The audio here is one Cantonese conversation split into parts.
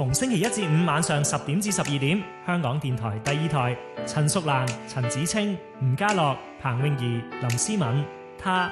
逢星期一至五晚上10點至12點，香港電台第2台，陳淑蘭、陳子清、吳家樂、彭詠儀、林思敏，他。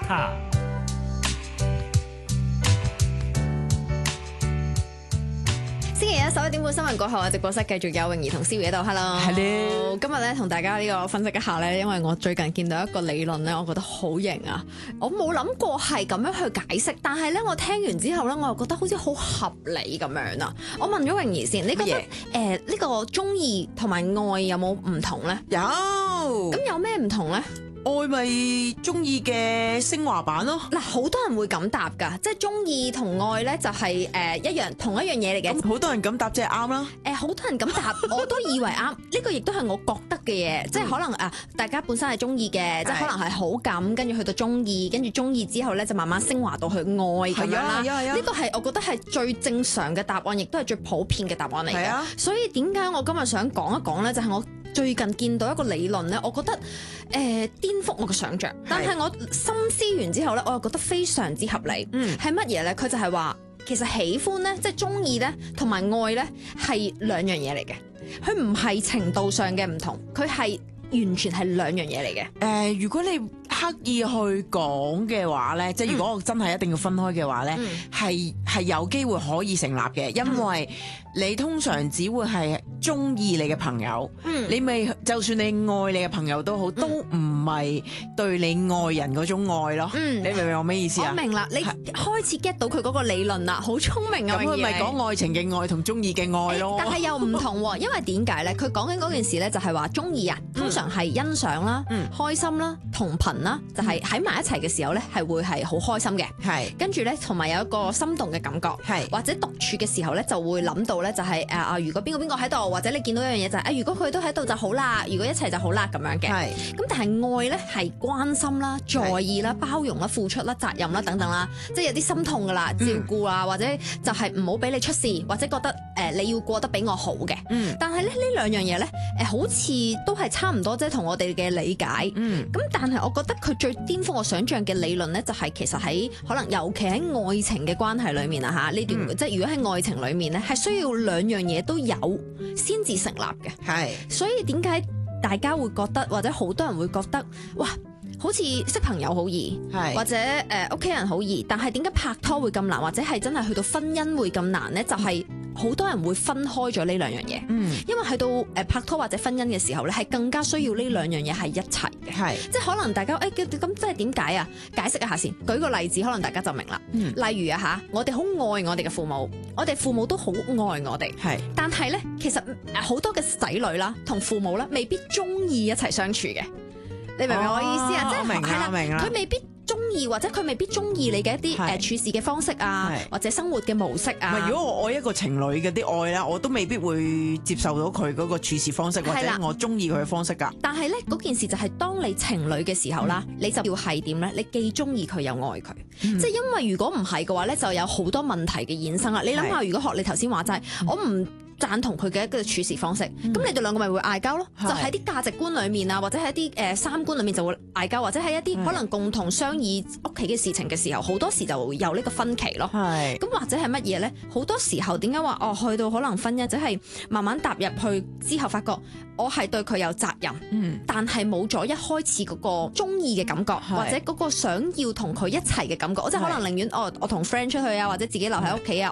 星期一11點半新聞過後，直播室繼續有泳兒同思怡喺度。Hello， 今日咧同大家呢個分析一下咧，因為我最近見到一個理論咧，我覺得好型啊！我冇諗過係咁樣去解釋，但係咧我聽完之後咧，我又覺得好似好合理咁樣啊！我問咗泳兒先，你覺得呢個中意同埋愛有冇唔同咧？ 有。 咁有咩唔同咧？ 愛咪中意嘅升華版咯。 嗱，好多人會咁答㗎，即係中意同愛咧就係一樣同一樣嘢嚟嘅。 咁好多人咁答即係啱啦。 好多人咁答，我都以為啱。呢個亦都係我覺得嘅嘢，即係可能大家本身係中意嘅，即係可能係好感，跟住去到中意，跟住中意之後咧就慢慢升華到去愛咁樣啦。呢個係我覺得係最正常嘅答案，亦都係最普遍嘅答案嚟嘅。所以點解我今日想講一講咧，就係我最近見到一個理論咧，我覺得顛覆我嘅想像，但係我深思完之後咧，我又覺得非常之合理。係乜嘢咧？佢就係話，其實喜歡咧，即係中意咧，同埋愛咧係兩樣嘢嚟嘅。佢唔係程度上嘅唔同，佢係完全係兩樣嘢嚟嘅。 如果你刻意去講嘅話咧，即係如果我真係一定要分開嘅話咧，係有機會可以成立嘅，因為你通常只會係中意你嘅朋友，你咪就算你愛你嘅朋友都好，都唔係對你愛人嗰種愛咯。你明唔明我咩意思啊？ 我明啦，你開始 get 到佢嗰個理論啦，好聰明啊！ 咁佢咪講愛情嘅愛同中意嘅愛咯。 但係又唔同喎，因為點解咧？佢講緊嗰件事咧，就係話中意啊，通常係欣賞啦、開心啦、同頻啦，就係喺埋一齊嘅時候咧，係會係好開心嘅。係跟住咧，同埋有一個心動嘅感覺。係或者獨處嘅時候咧，就會諗到咧，就係如果邊個喺度，或者你見到一樣嘢就係如果佢都喺度就好啦，如果一齊就好啦咁樣嘅。係咁，但係愛咧係關心啦、在意啦、包容啦、付出啦、責任啦等等啦，即係有啲心痛噶啦，照顧啊，或者就係唔好俾你出事，或者覺得你要過得比我好嘅。但係咧呢兩樣嘢咧，好似都係差唔多，即係同我哋嘅理解。咁但係我覺得佢最顛覆我想象嘅理論咧，就係其實喺可能尤其喺愛情嘅關係裏面啊嚇，呢段即係如果喺愛情裏面咧，係需要兩樣嘢都有先至成立嘅。係，所以點解大家會覺得，或者好多人會覺得，哇，好似識朋友好易，或者屋企人好易，但係點解拍拖會咁難，或者係真係去到婚姻會咁難呢？就係好多人會分開咗呢兩樣嘢。因為去到拍拖或者婚姻嘅時候咧，係更加需要呢兩樣嘢係一齊嘅。即係可能大家咁即係點解啊？解釋一下先。舉個例子，可能大家就明啦。例如啊嚇，我哋好愛我哋嘅父母，我哋父母都好愛我哋。但係咧，其實好多嘅仔女啦，同父母咧，未必中意一齊相處嘅。你明唔明我意思啊？即係係啦，佢未必中意，或者佢未必中意你嘅一啲處事嘅方式啊，或者生活嘅模式啊。 如果我愛一個情侶嘅啲愛啦，我都未必會接受到佢嗰個處事方式，或者我中意佢嘅方式㗎。 但係咧，嗰件事就係當你情侶嘅時候啦，你就要係點咧？你既中意佢又愛佢，即係因為如果唔係嘅話咧，就有好多問題嘅衍生啦。你諗下，如果學你頭先話齋，我唔贊同佢嘅一個處事方式，咁你哋兩個咪會嗌交咯？就喺啲價值觀裏面啊，或者喺一啲三觀裏面就會嗌交，或者喺一啲可能共同商議屋企嘅事情嘅時候，好多時就會有呢個分歧咯。咁或者係乜嘢咧？好多時候點解話去到可能婚姻，即係慢慢踏入去之後，發覺我係對佢有責任，但係冇咗一開始嗰個中意嘅感覺，或者嗰個想要同佢一齊嘅感覺。即係可能寧願我同 friend 出去啊，或者自己留喺屋企啊，